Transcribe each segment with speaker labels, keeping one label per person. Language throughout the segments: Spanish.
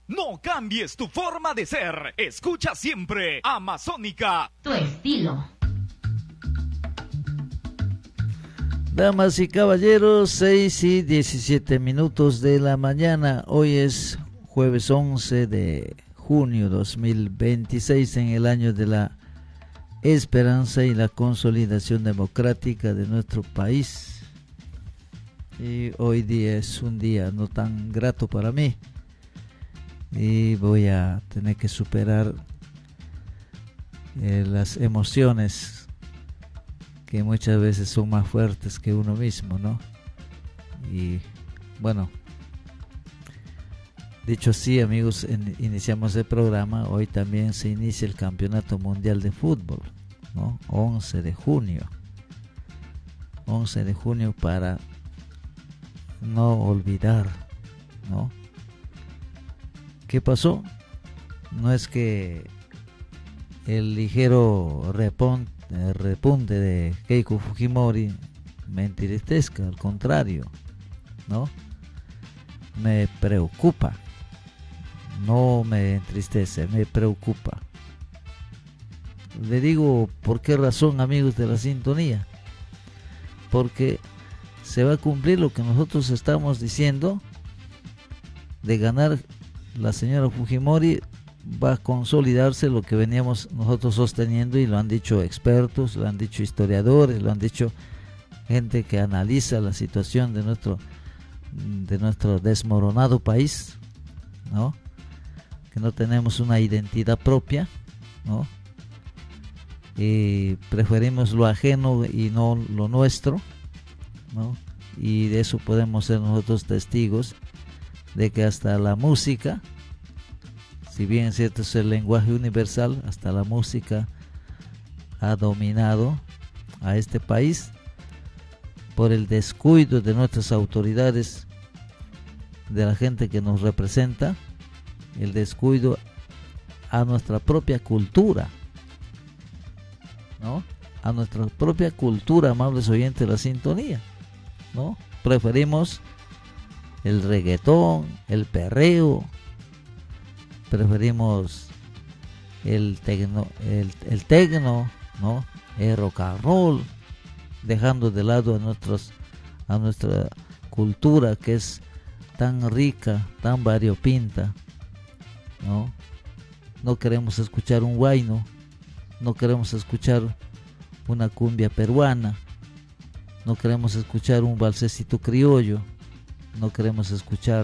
Speaker 1: No cambies tu forma de ser. Escucha siempre Amazónica.
Speaker 2: Tu estilo.
Speaker 3: Damas y caballeros, 6:17 de la mañana. Hoy es jueves 11 de junio 2026, en el año de la esperanza y la consolidación democrática de nuestro país. Y hoy día es un día no tan grato para mí. Y voy a tener que superar las emociones que muchas veces son más fuertes que uno mismo, ¿no? Y bueno, dicho así, amigos, iniciamos el programa. Hoy también se inicia el Campeonato Mundial de Fútbol, ¿no? 11 de junio. 11 de junio para no olvidar, ¿no? ¿Qué pasó? No es que el ligero repunte de Keiko Fujimori me entristezca, al contrario, ¿no? Me preocupa, no me entristece, me preocupa. Le digo por qué razón, amigos de la sintonía, porque se va a cumplir lo que nosotros estamos diciendo. De ganar la señora Fujimori, va a consolidarse lo que veníamos nosotros sosteniendo, y lo han dicho expertos, lo han dicho historiadores, lo han dicho gente que analiza la situación de nuestro desmoronado país, ¿no? Que no tenemos una identidad propia, ¿no? Y preferimos lo ajeno y no lo nuestro, ¿no? Y de eso podemos ser nosotros testigos, de que hasta la música, si bien es cierto es el lenguaje universal, hasta la música ha dominado a este país por el descuido de nuestras autoridades, de la gente que nos representa, el descuido a nuestra propia cultura, ¿no? A nuestra propia cultura, amables oyentes de la sintonía, ¿no? Preferimos el reggaetón, el perreo, preferimos el tecno, ¿no? El rock and roll, dejando de lado a nuestra cultura, que es tan rica, tan variopinta, ¿no? No queremos escuchar un huayno, no queremos escuchar una cumbia peruana, no queremos escuchar un balsecito criollo, no queremos escuchar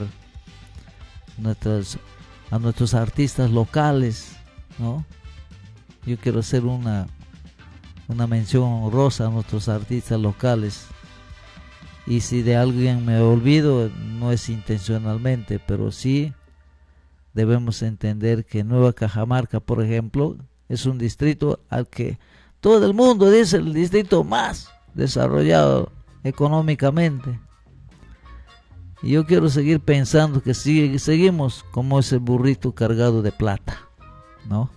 Speaker 3: a nuestros artistas locales, ¿no? Yo quiero hacer una mención honrosa a nuestros artistas locales, y si de alguien me olvido, no es intencionalmente, pero sí debemos entender que Nueva Cajamarca, por ejemplo, es un distrito al que todo el mundo dice el distrito más desarrollado económicamente. Y yo quiero seguir pensando que seguimos como ese burrito cargado de plata, ¿no?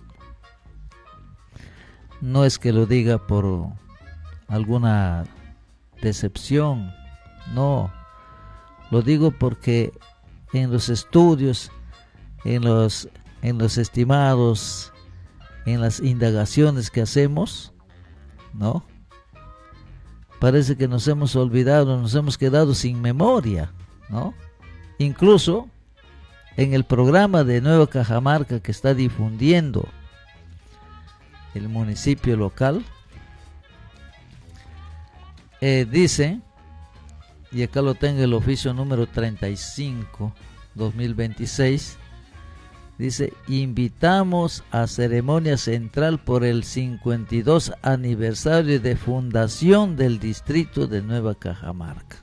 Speaker 3: No es que lo diga por alguna decepción, no. Lo digo porque en los estudios, en los estimados, en las indagaciones que hacemos, ¿no? Parece que nos hemos olvidado, nos hemos quedado sin memoria, ¿no? Incluso en el programa de Nueva Cajamarca que está difundiendo el municipio local, dice, y acá lo tengo, el oficio número 35/2026, dice: invitamos a ceremonia central por el 52 aniversario de fundación del distrito de Nueva Cajamarca.